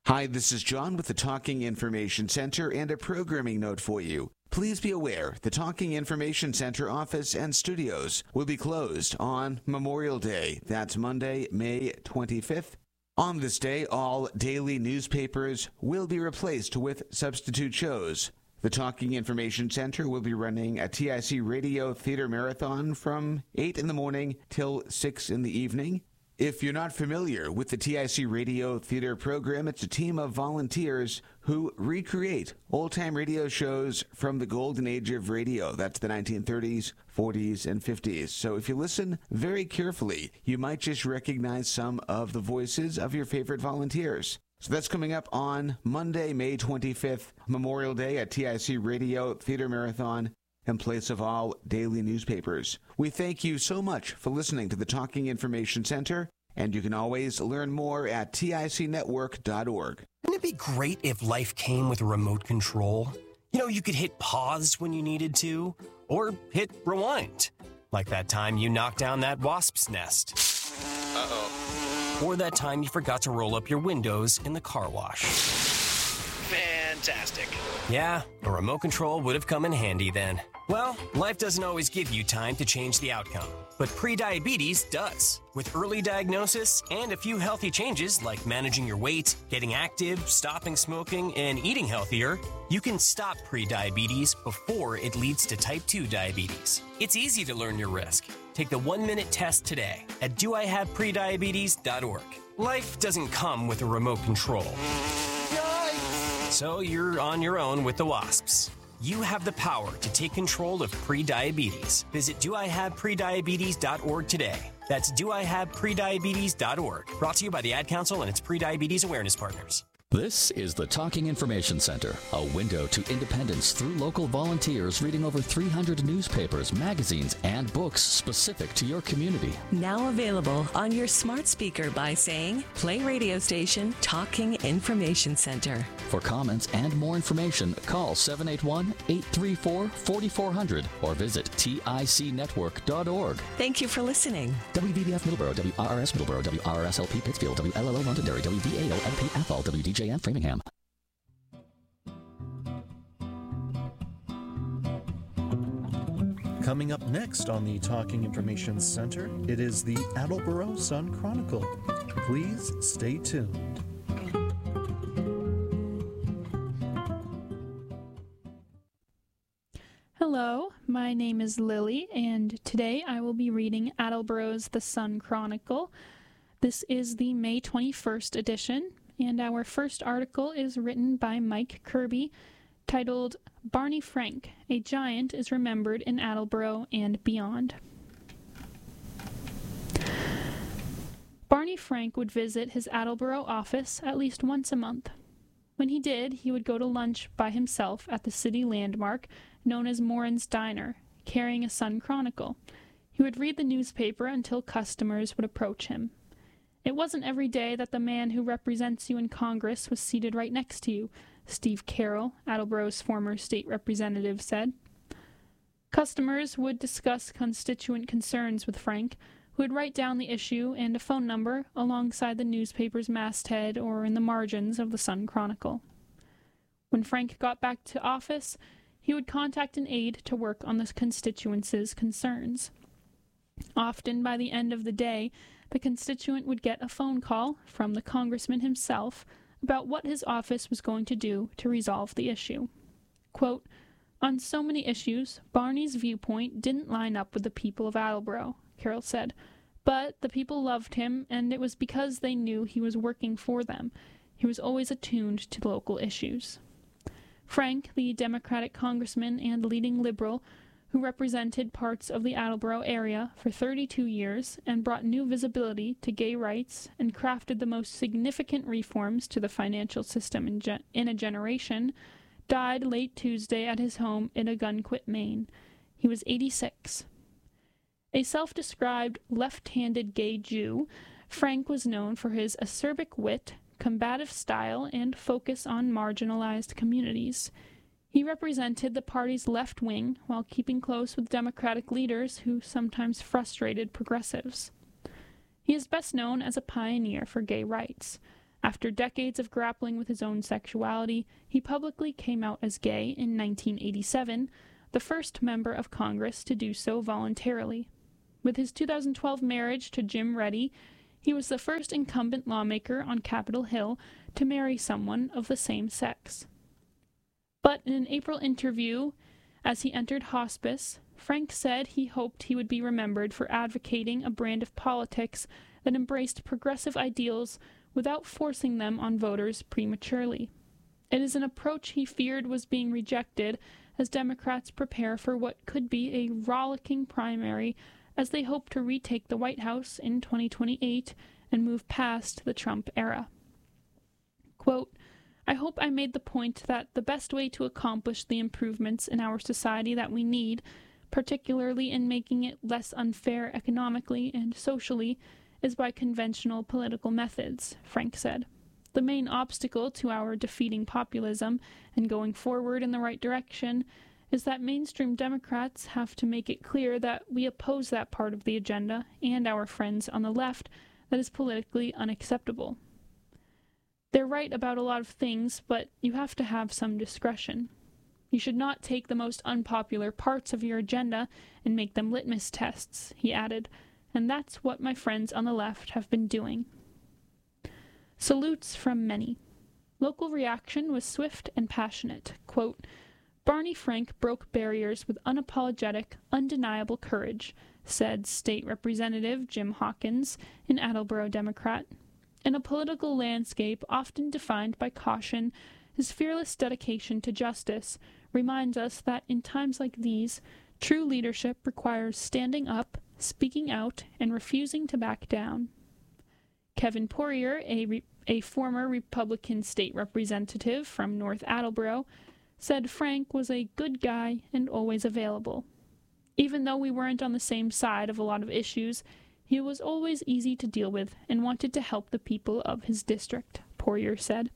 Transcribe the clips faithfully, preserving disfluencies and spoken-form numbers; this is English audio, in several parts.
Hi, this is John with the Talking Information Center and a programming note for you. Please be aware the Talking Information Center office and studios will be closed on Memorial Day. That's Monday, May twenty-fifth. On this day, all daily newspapers will be replaced with substitute shows. The Talking Information Center will be running a T I C Radio Theater Marathon from eight in the morning till six in the evening. If you're not familiar with the T I C Radio Theater program, it's a team of volunteers who recreate old-time radio shows from the golden age of radio. That's the nineteen thirties, forties, and fifties. So if you listen very carefully, you might just recognize some of the voices of your favorite volunteers. So that's coming up on Monday, May twenty-fifth, Memorial Day at T I C Radio Theater Marathon, in place of all daily newspapers. We thank you so much for listening to the Talking Information Center, and you can always learn more at T I C network dot org. Wouldn't it be great if life came with a remote control? You know, you could hit pause when you needed to, or hit rewind, like that time you knocked down that wasp's nest. Uh-oh. Or that time you forgot to roll up your windows in the car wash. Fantastic. Yeah, a remote control would have come in handy then. Well, life doesn't always give you time to change the outcome, but prediabetes does. With early diagnosis and a few healthy changes like managing your weight, getting active, stopping smoking, and eating healthier, you can stop prediabetes before it leads to type two diabetes. It's easy to learn your risk. Take the one-minute test today at do I have prediabetes dot org. Life doesn't come with a remote control. So you're on your own with the wasps. You have the power to take control of prediabetes. Visit do I have prediabetes dot org today. That's do I have prediabetes dot org. Brought to you by the Ad Council and its Prediabetes Awareness Partners. This is the Talking Information Center, a window to independence through local volunteers reading over three hundred newspapers, magazines, and books specific to your community. Now available on your smart speaker by saying, play radio station Talking Information Center. For comments and more information, call seven eight one, eight three four, four four zero zero or visit T I C network dot org. Thank you for listening. W V B F Middleborough, W R R S Middleborough, W R R S L P Pittsfield, W L L O Londonderry, W V A O L P Athol, W D J M Framingham. Coming up next on the Talking Information Center, it is the Attleboro Sun Chronicle. Please stay tuned. Hello, my name is Lily, and today I will be reading Attleboro's The Sun Chronicle. This is the May twenty-first edition, and our first article is written by Mike Kirby, titled Barney Frank, a Giant is Remembered in Attleboro and Beyond. Barney Frank would visit his Attleboro office at least once a month. When he did, he would go to lunch by himself at the city landmark known as Morin's Diner, carrying a Sun Chronicle. He would read the newspaper until customers would approach him. It wasn't every day that the man who represents you in Congress was seated right next to you, Steve Carroll, Attleboro's former state representative, said. Customers would discuss constituent concerns with Frank, who would write down the issue and a phone number alongside the newspaper's masthead or in the margins of the Sun Chronicle. When Frank got back to office, he would contact an aide to work on the constituents' concerns. Often, by the end of the day, the constituent would get a phone call from the congressman himself about what his office was going to do to resolve the issue. Quote, on so many issues, Barney's viewpoint didn't line up with the people of Attleboro, Carroll said, but the people loved him, and it was because they knew he was working for them. He was always attuned to local issues. Frank, the Democratic congressman and leading liberal, who represented parts of the Attleboro area for thirty-two years and brought new visibility to gay rights and crafted the most significant reforms to the financial system in, ge- in a generation, died late Tuesday at his home in Ogunquit, Maine. He was eighty-six. A self-described left-handed gay Jew, Frank was known for his acerbic wit, combative style, and focus on marginalized communities. He represented the party's left wing while keeping close with Democratic leaders who sometimes frustrated progressives. He is best known as a pioneer for gay rights. After decades of grappling with his own sexuality, he publicly came out as gay in nineteen eighty-seven, the first member of Congress to do so voluntarily. With his two thousand twelve marriage to Jim Reddy, he was the first incumbent lawmaker on Capitol Hill to marry someone of the same sex. But in an April interview, as he entered hospice, Frank said he hoped he would be remembered for advocating a brand of politics that embraced progressive ideals without forcing them on voters prematurely. It is an approach he feared was being rejected as Democrats prepare for what could be a rollicking primary as they hope to retake the White House in twenty twenty-eight and move past the Trump era. Quote, I hope I made the point that the best way to accomplish the improvements in our society that we need, particularly in making it less unfair economically and socially, is by conventional political methods, Frank said. The main obstacle to our defeating populism and going forward in the right direction is that mainstream Democrats have to make it clear that we oppose that part of the agenda and our friends on the left that is politically unacceptable. They're right about a lot of things, but you have to have some discretion. You should not take the most unpopular parts of your agenda and make them litmus tests, he added, and that's what my friends on the left have been doing. Salutes from many. Local reaction was swift and passionate. Quote, Barney Frank broke barriers with unapologetic, undeniable courage, said State Representative Jim Hawkins, an Attleboro Democrat. In a political landscape often defined by caution, his fearless dedication to justice reminds us that in times like these, true leadership requires standing up, speaking out, and refusing to back down. Kevin Poirier, a, re- a former Republican state representative from North Attleboro, said Frank was a good guy and always available. Even though we weren't on the same side of a lot of issues, he was always easy to deal with and wanted to help the people of his district, Poirier said.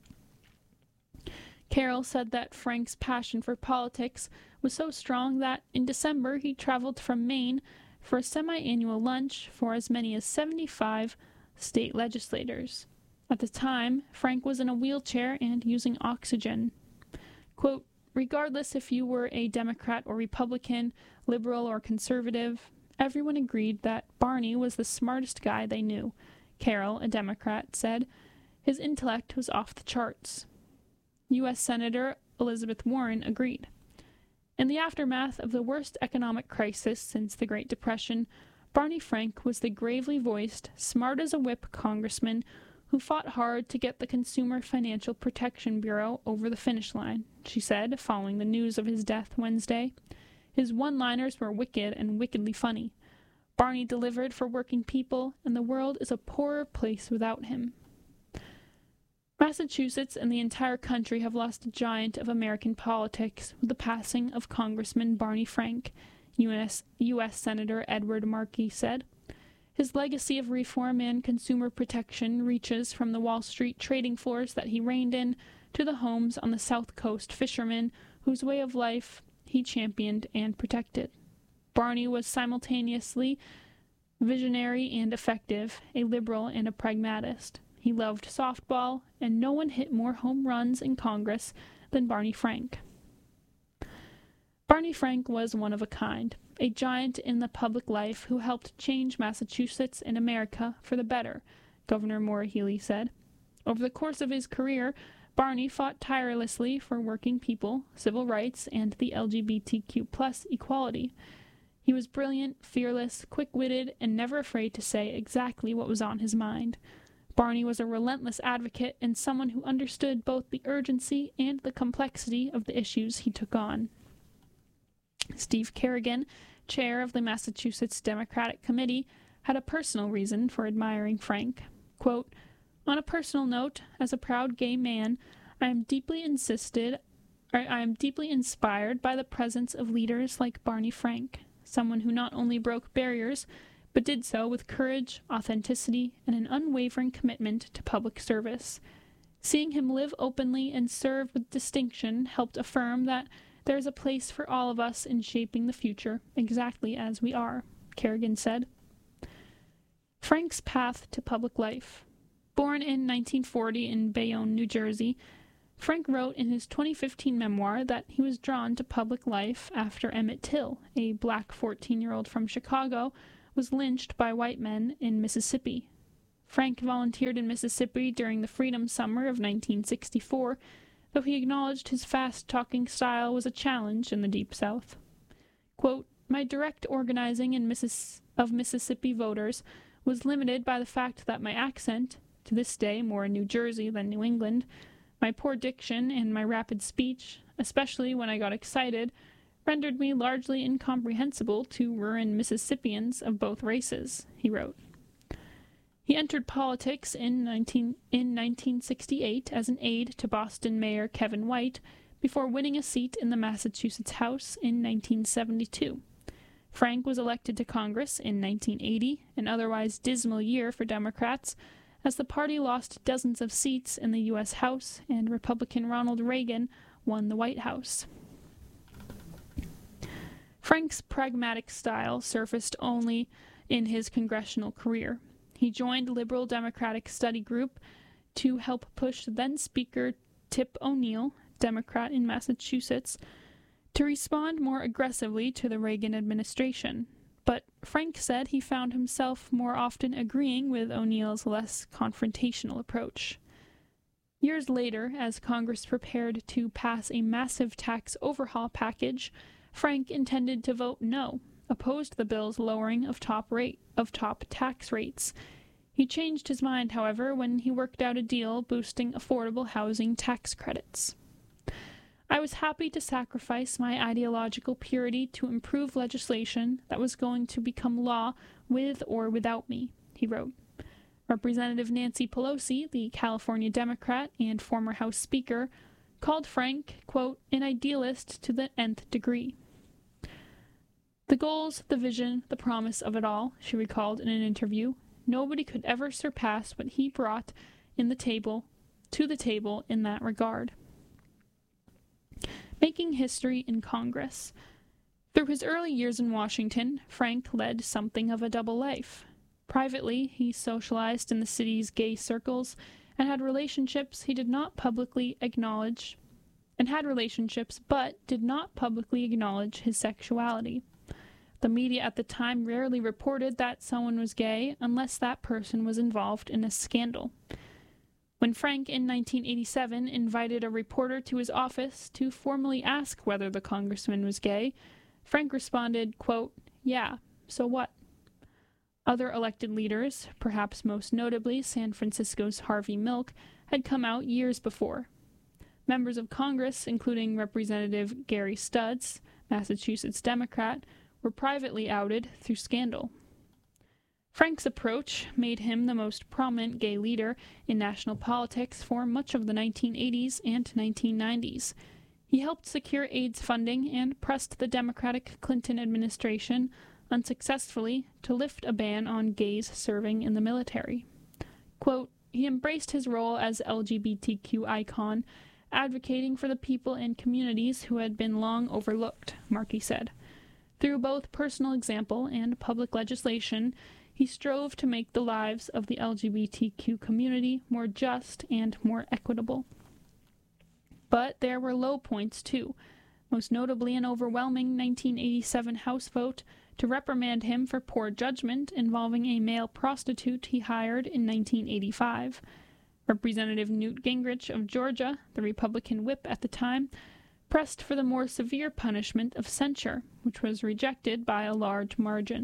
Carroll said that Frank's passion for politics was so strong that in December he traveled from Maine for a semi-annual lunch for as many as seventy-five state legislators. At the time, Frank was in a wheelchair and using oxygen. Quote, regardless if you were a Democrat or Republican, liberal or conservative, everyone agreed that Barney was the smartest guy they knew, Carroll, a Democrat, said. His intellect was off the charts. U S Senator Elizabeth Warren agreed. In the aftermath of the worst economic crisis since the Great Depression, Barney Frank was the gravely voiced, smart-as-a-whip congressman who fought hard to get the Consumer Financial Protection Bureau over the finish line, she said, following the news of his death Wednesday. His one-liners were wicked and wickedly funny. Barney delivered for working people, and the world is a poorer place without him. Massachusetts and the entire country have lost a giant of American politics with the passing of Congressman Barney Frank, U S U S Senator Edward Markey said. His legacy of reform and consumer protection reaches from the Wall Street trading floors that he reigned in to the homes on the South Coast fishermen whose way of life he championed and protected. Barney was simultaneously visionary and effective, a liberal and a pragmatist. He loved softball, and no one hit more home runs in Congress than Barney Frank. Barney Frank was one of a kind, a giant in the public life who helped change Massachusetts and America for the better, Governor Maura Healey said. Over the course of his career, Barney fought tirelessly for working people, civil rights, and the L G B T Q plus equality. He was brilliant, fearless, quick-witted, and never afraid to say exactly what was on his mind. Barney was a relentless advocate and someone who understood both the urgency and the complexity of the issues he took on. Steve Kerrigan, chair of the Massachusetts Democratic Committee, had a personal reason for admiring Frank. Quote, on a personal note, as a proud gay man, I am deeply insisted, or I am deeply inspired by the presence of leaders like Barney Frank, someone who not only broke barriers, but did so with courage, authenticity, and an unwavering commitment to public service. Seeing him live openly and serve with distinction helped affirm that there is a place for all of us in shaping the future exactly as we are, Kerrigan said. Frank's path to public life. Born in nineteen forty in Bayonne, New Jersey, Frank wrote in his twenty fifteen memoir that he was drawn to public life after Emmett Till, a black fourteen-year-old from Chicago, was lynched by white men in Mississippi. Frank volunteered in Mississippi during the Freedom Summer of nineteen sixty-four, though he acknowledged his fast-talking style was a challenge in the Deep South. Quote, "My direct organizing in Missis- of Mississippi voters was limited by the fact that my accent, to this day more New Jersey than New England, my poor diction and my rapid speech, especially when I got excited, rendered me largely incomprehensible to ruined Mississippians of both races," he wrote. He entered politics in, nineteen, in nineteen sixty-eight as an aide to Boston Mayor Kevin White before winning a seat in the Massachusetts House in nineteen seventy-two. Frank was elected to Congress in nineteen eighty, an otherwise dismal year for Democrats, as the party lost dozens of seats in the U S House and Republican Ronald Reagan won the White House. Frank's pragmatic style surfaced only in his congressional career. He joined Liberal Democratic Study Group to help push then-Speaker Tip O'Neill, Democrat in Massachusetts, to respond more aggressively to the Reagan administration. But Frank said he found himself more often agreeing with O'Neill's less confrontational approach. Years later, as Congress prepared to pass a massive tax overhaul package, Frank intended to vote no, opposed the bill's lowering of top rate of top tax rates. He changed his mind, however, when he worked out a deal boosting affordable housing tax credits. "I was happy to sacrifice my ideological purity to improve legislation that was going to become law with or without me," he wrote. Representative Nancy Pelosi, the California Democrat and former House Speaker, called Frank, quote, "an idealist to the nth degree." "The goals, the vision, the promise of it all," she recalled in an interview, "nobody could ever surpass what he brought in the table, to the table in that regard." Making history in Congress. Through his early years in Washington, Frank led something of a double life. Privately, he socialized in the city's gay circles and had relationships he did not publicly acknowledge, and had relationships but did not publicly acknowledge his sexuality. The media at the time rarely reported that someone was gay unless that person was involved in a scandal. When Frank in nineteen eighty-seven invited a reporter to his office to formally ask whether the congressman was gay, Frank responded, quote, "Yeah, so what?" Other elected leaders, perhaps most notably San Francisco's Harvey Milk, had come out years before. Members of Congress, including Representative Gary Studs, Massachusetts Democrat, were privately outed through scandal. Frank's approach made him the most prominent gay leader in national politics for much of the nineteen eighties and nineteen nineties. He helped secure AIDS funding and pressed the Democratic Clinton administration unsuccessfully to lift a ban on gays serving in the military. Quote, "He embraced his role as L G B T Q icon, advocating for the people and communities who had been long overlooked," Markey said. Through both personal example and public legislation, he strove to make the lives of the L G B T Q community more just and more equitable. But there were low points, too, most notably an overwhelming nineteen eighty-seven House vote to reprimand him for poor judgment involving a male prostitute he hired in nineteen eighty-five. Representative Newt Gingrich of Georgia, the Republican whip at the time, pressed for the more severe punishment of censure, which was rejected by a large margin.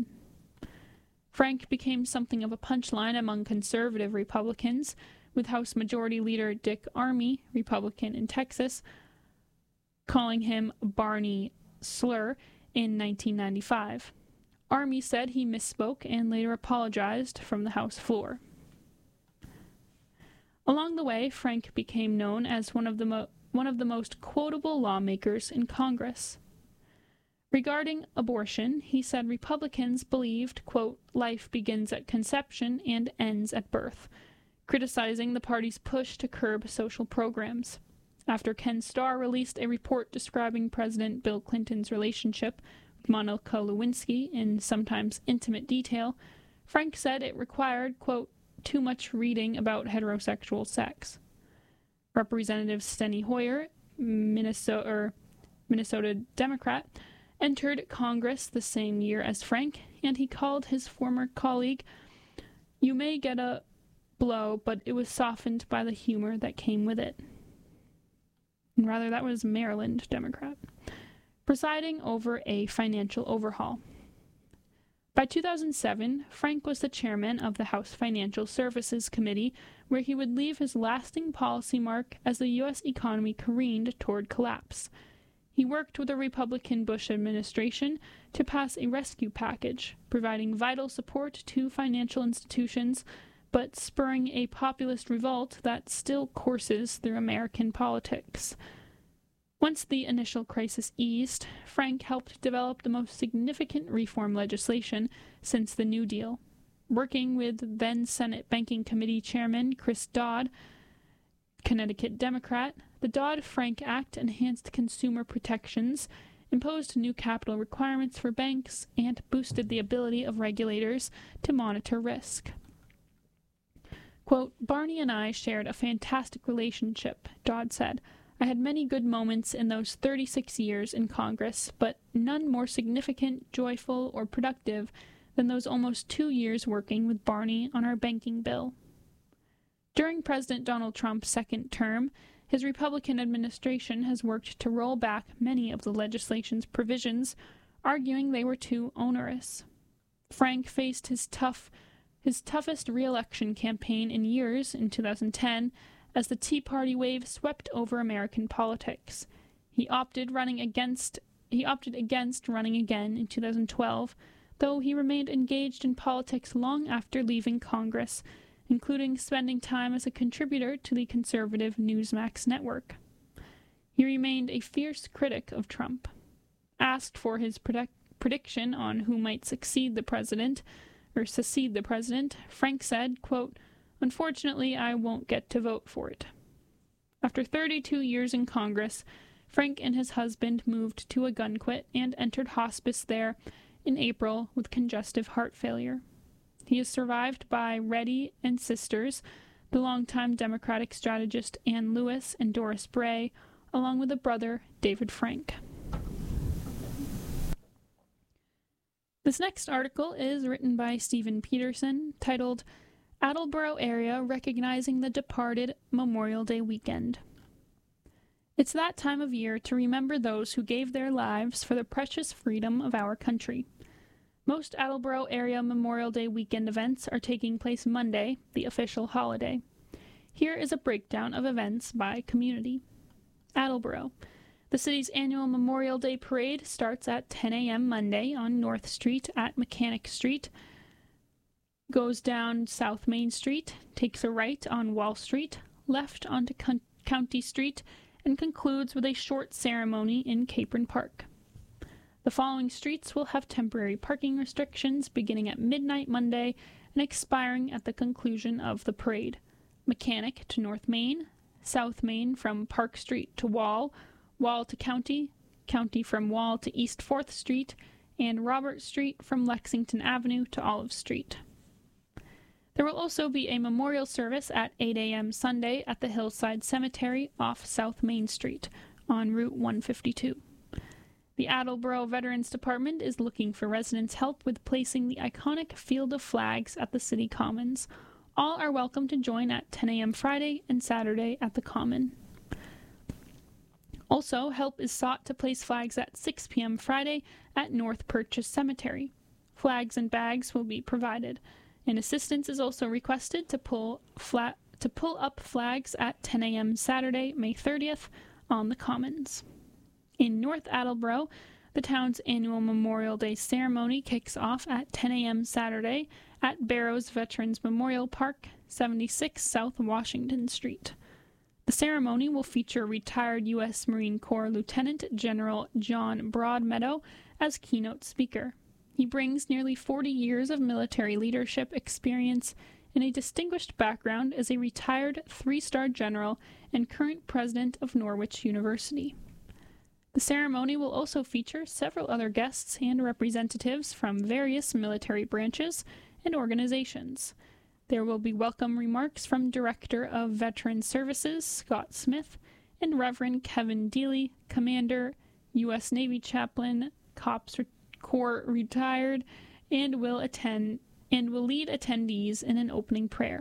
Frank became something of a punchline among conservative Republicans, with House Majority Leader Dick Armey, Republican in Texas, calling him Barney Slur in nineteen ninety-five. Armey said he misspoke and later apologized from the House floor. Along the way, Frank became known as one of the mo- one of the most quotable lawmakers in Congress. Regarding abortion, he said Republicans believed, quote, "life begins at conception and ends at birth," criticizing the party's push to curb social programs. After Ken Starr released a report describing President Bill Clinton's relationship with Monica Lewinsky in sometimes intimate detail, Frank said it required, quote, too much reading about heterosexual sex. Representative Steny Hoyer, Minnesota, or Minnesota Democrat, entered Congress the same year as Frank, and he called his former colleague, "You may get a blow, but it was softened by the humor that came with it." And rather, that was Maryland Democrat, presiding over a financial overhaul. By two thousand seven, Frank was the chairman of the House Financial Services Committee, where he would leave his lasting policy mark as the U S economy careened toward collapse. He worked with the Republican Bush administration to pass a rescue package, providing vital support to financial institutions, but spurring a populist revolt that still courses through American politics. Once the initial crisis eased, Frank helped develop the most significant reform legislation since the New Deal. Working with then Senate Banking Committee Chairman Chris Dodd, Connecticut Democrat, the Dodd-Frank Act enhanced consumer protections, imposed new capital requirements for banks, and boosted the ability of regulators to monitor risk. Quote, "Barney and I shared a fantastic relationship," Dodd said. "I had many good moments in those thirty-six years in Congress, but none more significant, joyful, or productive than those almost two years working with Barney on our banking bill." During President Donald Trump's second term, his Republican administration has worked to roll back many of the legislation's provisions, arguing they were too onerous. Frank faced his tough, his toughest re-election campaign in years in two thousand ten, as the Tea Party wave swept over American politics. He opted running against he opted against running again in two thousand twelve, though he remained engaged in politics long after leaving Congress, including spending time as a contributor to the conservative Newsmax network. He remained a fierce critic of Trump. Asked for his predict- prediction on who might succeed the president, or succeed the president, Frank said, quote, "Unfortunately, I won't get to vote for it." After thirty-two years in Congress, Frank and his husband moved to Ogunquit and entered hospice there in April with congestive heart failure. He is survived by Reddy and sisters, the longtime Democratic strategist Ann Lewis and Doris Bray, along with a brother, David Frank. This next article is written by Stephen Peterson, titled Attleboro Area Recognizing the Departed Memorial Day Weekend. It's that time of year to remember those who gave their lives for the precious freedom of our country. Most Attleboro area Memorial Day weekend events are taking place Monday, the official holiday. Here is a breakdown of events by community. Attleboro. The city's annual Memorial Day Parade starts at ten a.m. Monday on North Street at Mechanic Street, goes down South Main Street, takes a right on Wall Street, left onto Con- County Street, and concludes with a short ceremony in Capron Park. The following streets will have temporary parking restrictions beginning at midnight Monday and expiring at the conclusion of the parade. Mechanic to North Main, South Main from Park Street to Wall, Wall to County, County from Wall to East fourth Street, and Robert Street from Lexington Avenue to Olive Street. There will also be a memorial service at eight a.m. Sunday at the Hillside Cemetery off South Main Street on Route one fifty-two. The Attleboro Veterans Department is looking for residents' help with placing the iconic Field of Flags at the City Commons. All are welcome to join at ten a.m. Friday and Saturday at the Common. Also, help is sought to place flags at six p.m. Friday at North Purchase Cemetery. Flags and bags will be provided, and assistance is also requested to pull flat to pull up flags at ten a.m. Saturday, May thirtieth, on the Commons. In North Attleboro, the town's annual Memorial Day ceremony kicks off at ten a.m. Saturday at Barrows Veterans Memorial Park, seventy-six South Washington Street. The ceremony will feature retired U S Marine Corps Lieutenant General John Broadmeadow as keynote speaker. He brings nearly forty years of military leadership experience and a distinguished background as a retired three-star general and current president of Norwich University. The ceremony will also feature several other guests and representatives from various military branches and organizations. There will be welcome remarks from Director of Veteran Services Scott Smith and Reverend Kevin Deely, Commander, U S Navy Chaplain, Cops Corps retired, and will attend and will lead attendees in an opening prayer.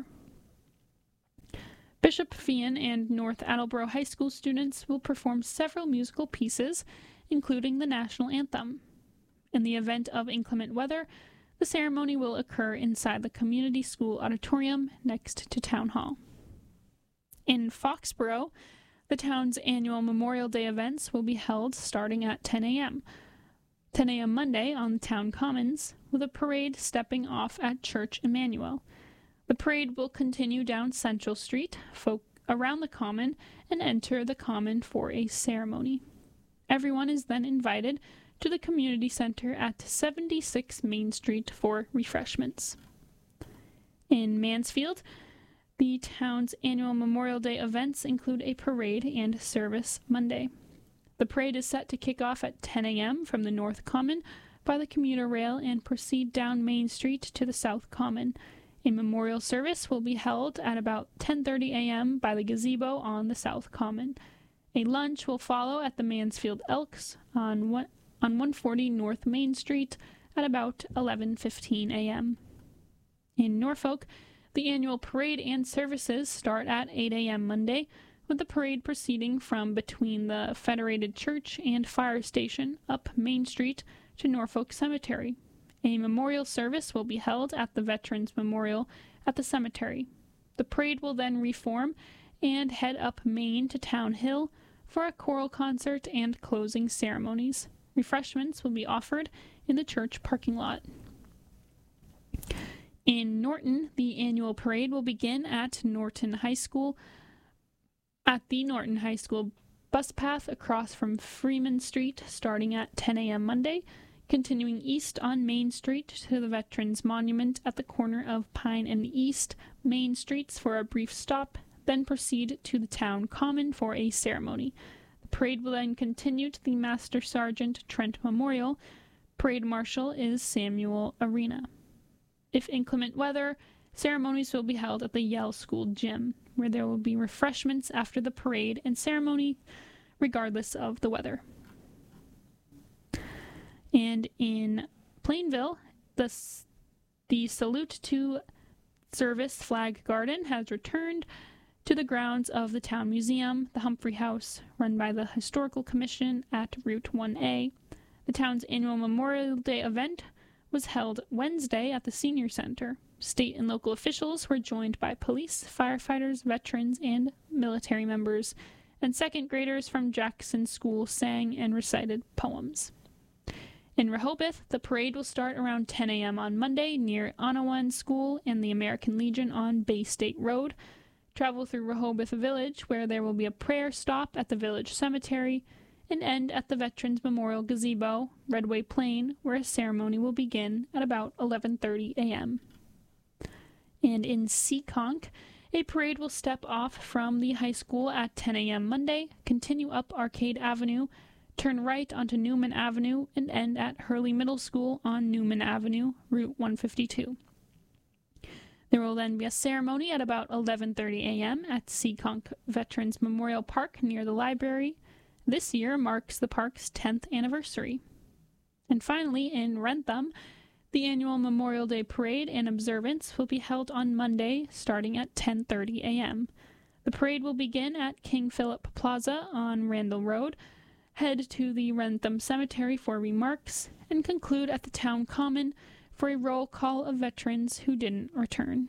Bishop Fian and North Attleboro High School students will perform several musical pieces, including the national anthem. In the event of inclement weather, the ceremony will occur inside the community school auditorium next to Town Hall. In Foxborough, the town's annual Memorial Day events will be held starting at ten a.m. ten a.m. Monday on the town commons, with a parade stepping off at Church Emmanuel. The parade will continue down Central Street, folk around the common, and enter the common for a ceremony. Everyone is then invited to the community center at seventy-six Main Street for refreshments. In Mansfield, the town's annual Memorial Day events include a parade and service Monday. The parade is set to kick off at ten a.m. from the North Common by the commuter rail and proceed down Main Street to the South Common. A memorial service will be held at about ten thirty a.m. by the gazebo on the South Common. A lunch will follow at the Mansfield Elks on one, on one forty North Main Street at about eleven fifteen a.m. In Norfolk, the annual parade and services start at eight a.m. Monday, with the parade proceeding from between the Federated Church and Fire Station up Main Street to Norfolk Cemetery. A memorial service will be held at the Veterans Memorial at the cemetery. The parade will then reform and head up Main to Town Hill for a choral concert and closing ceremonies. Refreshments will be offered in the church parking lot. In Norton, the annual parade will begin at Norton High School, at the Norton High School bus path across from Freeman Street, starting at ten a.m. Monday, continuing east on Main Street to the Veterans Monument at the corner of Pine and East Main Streets for a brief stop, then proceed to the town common for a ceremony. The parade will then continue to the Master Sergeant Trent Memorial. Parade marshal is Samuel Arena. If inclement weather, ceremonies will be held at the Yale School Gym, where there will be refreshments after the parade and ceremony, regardless of the weather. And in Plainville, the, the Salute to Service Flag Garden has returned to the grounds of the Town Museum, the Humphrey House, run by the Historical Commission at Route one A. The town's annual Memorial Day event was held Wednesday at the Senior Center. State and local officials were joined by police, firefighters, veterans, and military members, and second graders from Jackson School sang and recited poems. In Rehoboth, the parade will start around ten a.m. on Monday near Onawan School and the American Legion on Bay State Road. Travel through Rehoboth Village, where there will be a prayer stop at the village cemetery, and end at the Veterans Memorial Gazebo, Redway Plain, where a ceremony will begin at about eleven thirty a.m. And in Seekonk, a parade will step off from the high school at ten a.m. Monday, continue up Arcade Avenue, turn right onto Newman Avenue, and end at Hurley Middle School on Newman Avenue, Route one fifty-two. There will then be a ceremony at about eleven thirty a.m. at Seekonk Veterans Memorial Park near the library. This year marks the park's tenth anniversary. And finally, in Wrentham, the annual Memorial Day Parade and observance will be held on Monday, starting at ten thirty a.m. The parade will begin at King Philip Plaza on Randall Road, head to the Wrentham Cemetery for remarks, and conclude at the Town Common for a roll call of veterans who didn't return.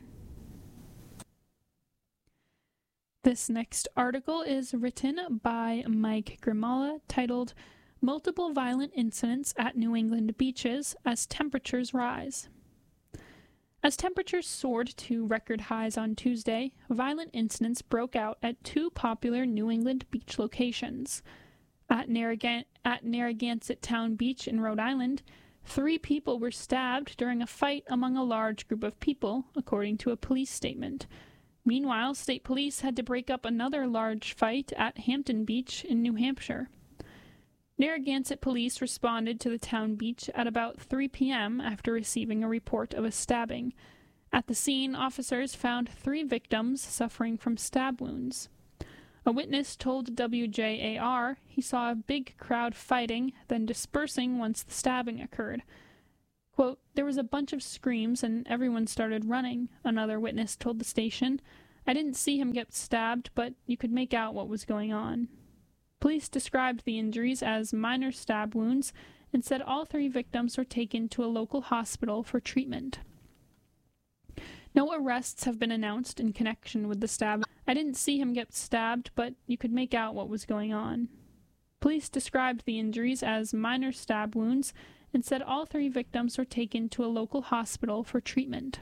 This next article is written by Mike Grimala, titled Multiple Violent Incidents at New England Beaches as Temperatures Rise. As temperatures soared to record highs on Tuesday, violent incidents broke out at two popular New England beach locations. At, Narragansett, at Narragansett Town Beach in Rhode Island, three people were stabbed during a fight among a large group of people, according to a police statement. Meanwhile, state police had to break up another large fight at Hampton Beach in New Hampshire. Narragansett police responded to the town beach at about three p.m. after receiving a report of a stabbing. At the scene, officers found three victims suffering from stab wounds. A witness told W J A R he saw a big crowd fighting, then dispersing once the stabbing occurred. Quote, "There was a bunch of screams and everyone started running," another witness told the station. "I didn't see him get stabbed, but you could make out what was going on." Police described the injuries as minor stab wounds and said all three victims were taken to a local hospital for treatment. No arrests have been announced in connection with the stab. "I didn't see him get stabbed, but you could make out what was going on." Police described the injuries as minor stab wounds and said all three victims were taken to a local hospital for treatment.